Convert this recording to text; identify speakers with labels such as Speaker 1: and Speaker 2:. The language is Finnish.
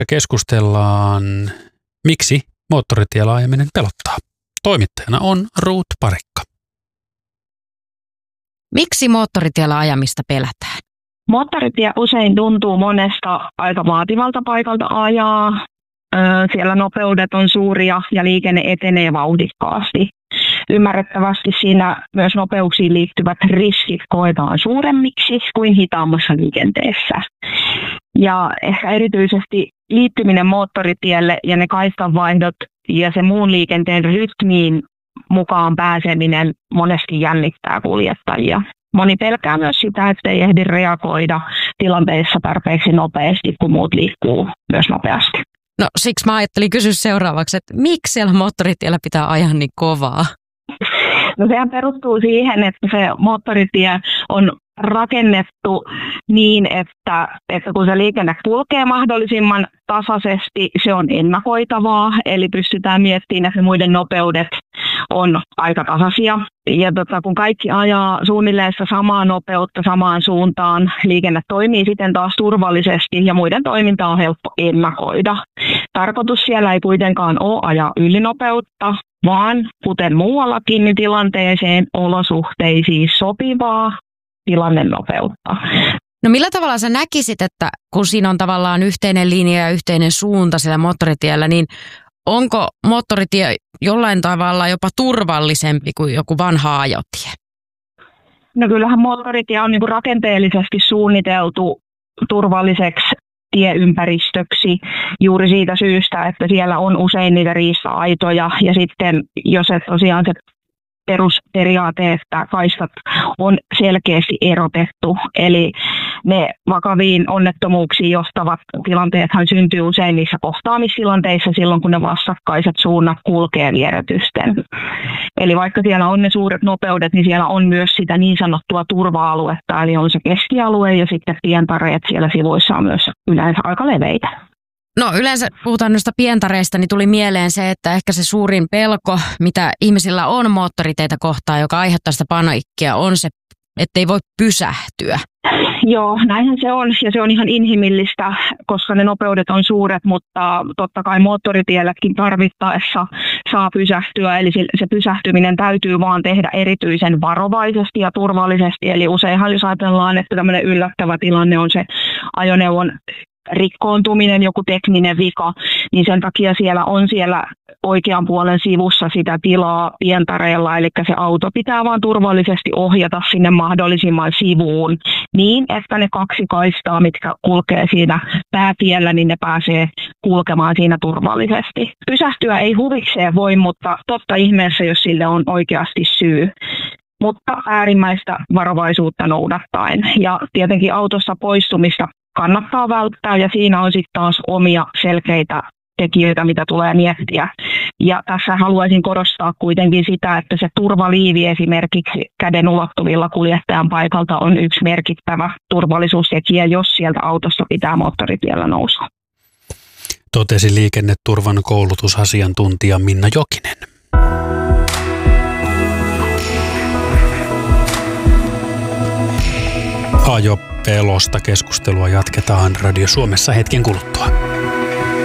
Speaker 1: ja keskustellaan, miksi moottoritiellä ajaminen pelottaa. Toimittajana on Ruut Parikka.
Speaker 2: Miksi moottoritiellä ajamista pelätään?
Speaker 3: Moottoritie usein tuntuu monesta aika vaativalta paikalta ajaa. Siellä nopeudet on suuria ja liikenne etenee vauhdikkaasti. Ymmärrettävästi siinä myös nopeuksiin liittyvät riskit koetaan suuremmiksi kuin hitaammassa liikenteessä. Ja ehkä erityisesti liittyminen moottoritielle ja ne kaistanvaihdot ja se muun liikenteen rytmiin mukaan pääseminen monesti jännittää kuljettajia. Moni pelkää myös sitä, että ei ehdi reagoida tilanteissa tarpeeksi nopeasti, kun muut liikkuu myös nopeasti.
Speaker 2: No siksi mä ajattelin kysyä seuraavaksi, että miksi siellä moottoritiellä pitää ajaa niin kovaa?
Speaker 3: No sehän perustuu siihen, että se moottoritie on rakennettu niin, että kun se liikenne kulkee mahdollisimman tasaisesti, se on ennakoitavaa, eli pystytään miettimään, että muiden nopeudet on aika tasaisia. Ja kun kaikki ajaa suunnilleen samaa nopeutta samaan suuntaan, liikenne toimii siten taas turvallisesti ja muiden toiminta on helppo ennakoida. Tarkoitus siellä ei kuitenkaan ole ajaa ylinopeutta, vaan kuten muuallakin, niin tilanteeseen olosuhteisiin sopivaa tilannenopeutta.
Speaker 2: No millä tavalla sä näkisit, että kun siinä on tavallaan yhteinen linja ja yhteinen suunta siellä moottoritiellä, niin onko moottoritie jollain tavalla jopa turvallisempi kuin joku vanha ajotie?
Speaker 3: No kyllähän moottoritie on rakenteellisesti suunniteltu turvalliseksi tieympäristöksi juuri siitä syystä, että siellä on usein niitä riista-aitoja ja sitten jos tosiaan se perusperiaate, että kaistat on selkeästi erotettu, eli ne vakaviin onnettomuuksiin johtavat tilanteethan syntyy usein niissä kohtaamistilanteissa silloin, kun ne vastakkaiset suunnat kulkee vieretysten. Eli vaikka siellä on ne suuret nopeudet, niin siellä on myös sitä niin sanottua turva-aluetta, eli on se keskialue ja sitten pientareet siellä sivuissa on myös yleensä aika leveitä.
Speaker 2: No yleensä puhutaan noista pientareista, niin tuli mieleen se, että ehkä se suurin pelko, mitä ihmisillä on moottoriteitä kohtaan, joka aiheuttaa sitä paniikkia, on se, ettei voi pysähtyä.
Speaker 3: Joo, näinhän se on ja se on ihan inhimillistä, koska ne nopeudet on suuret, mutta totta kai moottoritielläkin tarvittaessa saa pysähtyä, eli se pysähtyminen täytyy vaan tehdä erityisen varovaisesti ja turvallisesti, eli useinhan jos ajatellaan, että tämmöinen yllättävä tilanne on se ajoneuvon rikkoontuminen, joku tekninen vika, niin sen takia siellä on siellä oikean puolen sivussa sitä tilaa pientareella, eli se auto pitää vaan turvallisesti ohjata sinne mahdollisimman sivuun niin, että ne kaksi kaistaa, mitkä kulkee siinä päätiellä, niin ne pääsee kulkemaan siinä turvallisesti. Pysähtyä ei huvikseen voi, mutta totta ihmeessä, jos sille on oikeasti syy. Mutta äärimmäistä varovaisuutta noudattaen. Ja tietenkin autossa poistumista kannattaa välttää ja siinä on sitten taas omia selkeitä tekijöitä, mitä tulee miettiä. Ja tässä haluaisin korostaa kuitenkin sitä, että se turvaliivi esimerkiksi käden ulottuvilla kuljettajan paikalta on yksi merkittävä turvallisuustekijä, jos sieltä autosta pitää moottoritiellä nousta.
Speaker 1: Totesi liikenneturvan koulutusasiantuntija Minna Jokinen. Ajopelosta keskustelua jatketaan Radio Suomessa hetken kuluttua.